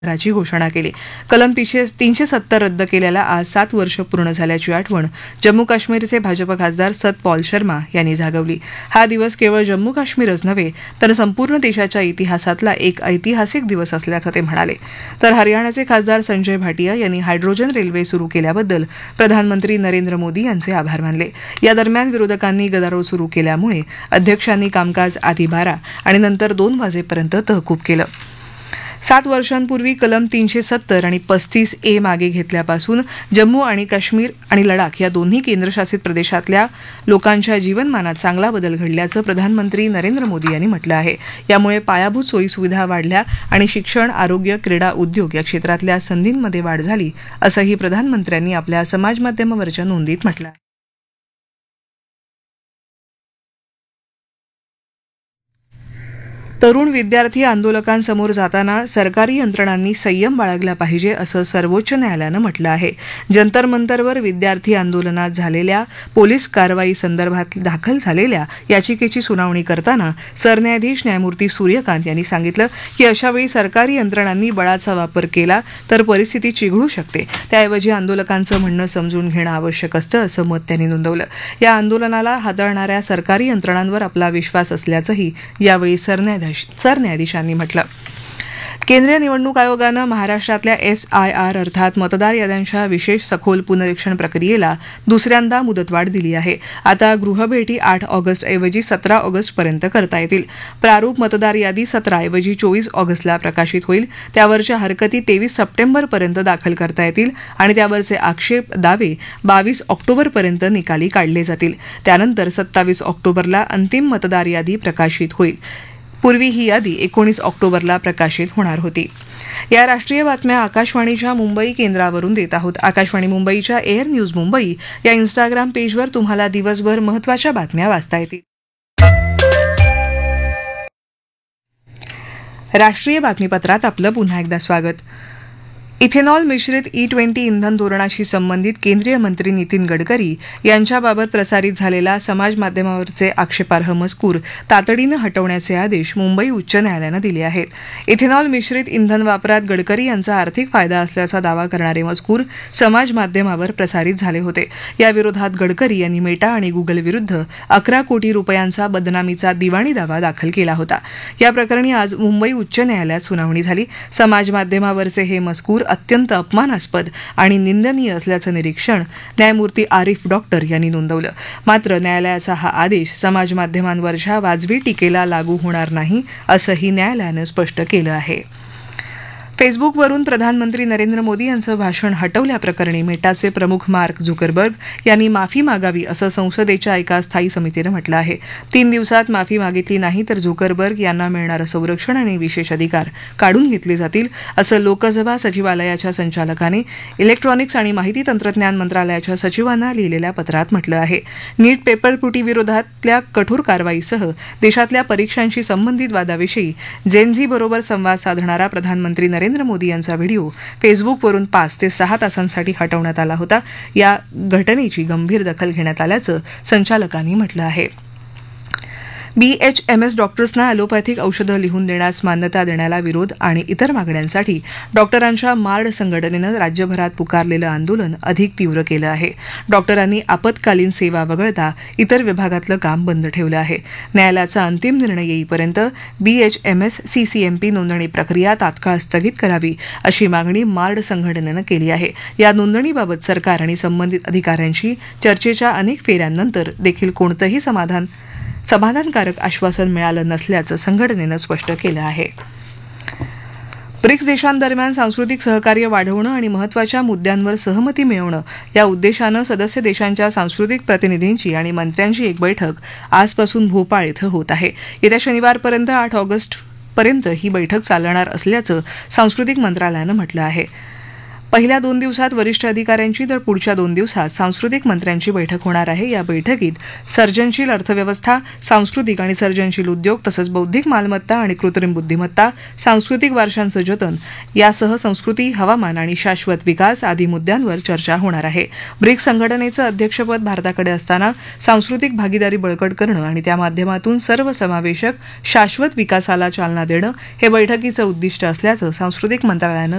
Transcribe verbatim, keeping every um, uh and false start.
ची घोषणा केली. कलम तीनशे तीनशे सत्तर रद्द केल्याला आज सात वर्ष पूर्ण झाल्याची आठवण जम्मू काश्मीरचे भाजप खासदार सत पॉल शर्मा यांनी जागवली. हा दिवस केवळ जम्मू काश्मीरच नव्हे तर संपूर्ण देशाच्या इतिहासातला एक ऐतिहासिक दिवस असल्याचं ते म्हणाले. तर हरियाणाचे खासदार संजय भाटिया यांनी हायड्रोजन रेल्वे सुरू केल्याबद्दल प्रधानमंत्री नरेंद्र मोदी यांचे आभार मानले. या दरम्यान विरोधकांनी गदारोळ सुरू केल्यामुळे अध्यक्षांनी कामकाज आधी बारा आणि नंतर दोन वाजेपर्यंत तहकूब केलं. सात वर्षांपूर्वी कलम तीनशे सत्तर आणि पस्तीस ए मागे घेतल्यापासून जम्मू आणि काश्मीर आणि लडाख या दोन्ही केंद्रशासित प्रदेशातल्या लोकांच्या जीवनमानात चांगला बदल घडल्याचं प्रधानमंत्री नरेंद्र मोदी यांनी म्हटलं आहे. यामुळे पायाभूत सोयीसुविधा वाढल्या आणि शिक्षण, आरोग्य, क्रीडा, उद्योग या क्षेत्रातल्या संधींमध्ये वाढ झाली असंही प्रधानमंत्र्यांनी आपल्या समाजमाध्यमावरच्या नोंदीत म्हटलं आहे. तरुण विद्यार्थी आंदोलकांसमोर जाताना सरकारी यंत्रणांनी संयम बाळगला पाहिजे असं सर्वोच्च न्यायालयानं म्हटलं आहे. जंतर मंतरवर विद्यार्थी आंदोलनात झालेल्या पोलीस कारवाई संदर्भात दाखल झालेल्या याचिकेची सुनावणी करताना सरन्यायाधीश न्यायमूर्ती सूर्यकांत यांनी सांगितलं की अशावेळी सरकारी यंत्रणांनी बळाचा वापर केला तर परिस्थिती चिघळू शकते. त्याऐवजी आंदोलकांचं म्हणणं समजून घेणं आवश्यक असतं असं मत त्यांनी नोंदवलं. या आंदोलनाला हाताळणाऱ्या सरकारी यंत्रणांवर आपला विश्वास असल्याचंही यावेळी सरन्यायाधीश सरन्यायाधीशांनी म्हटलं. केंद्रीय निवडणूक आयोगानं महाराष्ट्रातल्या एस आय आर अर्थात मतदार याद्यांच्या विशेष सखोल पुनरीक्षण प्रक्रियेला दुसऱ्यांदा मुदतवाढ दिली आहे. आता गृहभेटी आठ ऑगस्ट ऐवजी सतरा ऑगस्ट पर्यंत करता येतील. प्रारूप मतदार यादी सतरा ऐवजी चोवीस ऑगस्टला प्रकाशित होईल. त्यावरच्या हरकती तेवीस सप्टेंबर पर्यंत दाखल करता येतील आणि त्यावरचे आक्षेप दावे बावीस ऑक्टोबर पर्यंत निकाली काढले जातील. त्यानंतर सत्तावीस ऑक्टोबरला अंतिम मतदार यादी प्रकाशित होईल. पूर्वी ही यादी एकोणीस ऑक्टोबरला प्रकाशित होणार होती. या राष्ट्रीय बातम्या आकाशवाणीच्या मुंबई केंद्रावरून देत आहोत. आकाशवाणी मुंबईच्या एअर न्यूज मुंबई या इन्स्टाग्राम पेजवर तुम्हाला दिवसभर महत्त्वाच्या बातम्या वाचता येतील. राष्ट्रीय बातमीपत्रात आपलं पुन्हा एकदा स्वागत. इथेनॉल मिश्रित ई ट्वेंटी इंधन धोरणाशी संबंधित केंद्रीय मंत्री नितीन गडकरी यांच्याबाबत प्रसारित झालेला समाज माध्यमावरचे आक्षेपार्ह मजकूर तातडीनं हटवण्याचे आदेश मुंबई उच्च न्यायालयानं दिले आहेत. इथेनॉल मिश्रित इंधन वापरात गडकरी यांचा आर्थिक फायदा असल्याचा दावा करणारे मजकूर समाज माध्यमावर प्रसारित झाले होते. याविरोधात गडकरी यांनी मेटा आणि गुगल विरुद्ध अकरा कोटी रुपयांचा बदनामीचा दिवाणी दावा दाखल केला होता. या प्रकरणी आज मुंबई उच्च न्यायालयात सुनावणी झाली. समाज माध्यमावरचे हे मजकूर अत्यंत अपमानास्पद आणि निंदनीय असल्याचं निरीक्षण न्यायमूर्ती आरिफ डॉक्टर यांनी नोंदवलं. मात्र न्यायालयाचा हा आदेश समाज माध्यमांवरच्या वाजवी टीकेला लागू होणार नाही असंही न्यायालयानं स्पष्ट केलं आहे. फेसबुकवरून प्रधानमंत्री नरेंद्र मोदी यांचं भाषण हटवल्याप्रकरणी मेटाचे प्रमुख मार्क झुकरबर्ग यांनी माफी मागावी असं संसदेच्या एका स्थायी समितीनं म्हटलं आहे. तीन दिवसात माफी मागितली नाही तर झुकरबर्ग यांना मिळणारं संरक्षण आणि विशेष अधिकार काढून घेतले जातील असं लोकसभा सचिवालयाच्या संचालकाने इलेक्ट्रॉनिक्स आणि माहिती तंत्रज्ञान मंत्रालयाच्या सचिवांना लिहिलेल्या पत्रात म्हटलं आहे. नीट पेपर फुटी विरोधातल्या कठोर कारवाईसह देशातल्या परीक्षांशी संबंधित वादाविषयी जेनझी बरोबर संवाद साधणारा प्रधानमंत्री नरेंद्र नरेंद्र मोदी यांचा व्हिडिओ फेसबुकवरून पाच ते सहा तासांसाठी हटवण्यात आला होता. या घटनेची गंभीर दखल घेण्यात आल्याचं संचालकांनी म्हटलं आहे. बीएचएमएस डॉक्टर्सना ॲलोपॅथिक औषधं लिहून देण्यास मान्यता देण्याला विरोध आणि इतर मागण्यांसाठी डॉक्टरांच्या मार्ड संघटनेनं राज्यभरात पुकारलेलं आंदोलन अधिक तीव्र केलं आहे. डॉक्टरांनी आपत्कालीन सेवा वगळता इतर विभागातलं काम बंद ठेवलं आहे. न्यायालयाचा अंतिम निर्णय येईपर्यंत बीएचएमएस सीसीएमपी नोंदणी प्रक्रिया तात्काळ स्थगित करावी अशी मागणी मार्ड संघटनेनं केली आहे. या नोंदणीबाबत सरकार आणि संबंधित अधिकाऱ्यांशी चर्चेच्या अनेक फेऱ्यांनंतर देखील कोणतंही समाधान समाधानकारक आश्वासन मिळालं नसल्याचं संघटनेनं स्पष्ट केलं आहे. ब्रिक्स देशांदरम्यान सांस्कृतिक सहकार्य वाढवणं आणि महत्त्वाच्या मुद्द्यांवर सहमती मिळवणं या उद्देशानं सदस्य देशांच्या सांस्कृतिक प्रतिनिधींची आणि मंत्र्यांची एक बैठक आजपासून भोपाळ इथं होत आहे. येत्या शनिवारपर्यंत आठ ऑगस्ट पर्यंत ही बैठक चालणार असल्याचं सांस्कृतिक मंत्रालयानं म्हटलं आहे. पहिल्या दोन दिवसात वरिष्ठ अधिकाऱ्यांची तर पुढच्या दोन दिवसात सांस्कृतिक मंत्र्यांची बैठक होणार आहे. या बैठकीत सर्जनशील अर्थव्यवस्था, सांस्कृतिक आणि सर्जनशील उद्योग तसंच बौद्धिक मालमत्ता आणि कृत्रिम बुद्धिमत्ता, सांस्कृतिक वारशांचं जतन यासह संस्कृती, हवामान आणि शाश्वत विकास आदी मुद्द्यांवर चर्चा होणार आहे. ब्रिक्स संघटनेचं अध्यक्षपद भारताकडे असताना सांस्कृतिक भागीदारी बळकट करणं आणि त्या माध्यमातून सर्वसमावेशक शाश्वत विकासाला चालना देणं हे बैठकीचं उद्दिष्ट असल्याचं सांस्कृतिक मंत्रालयानं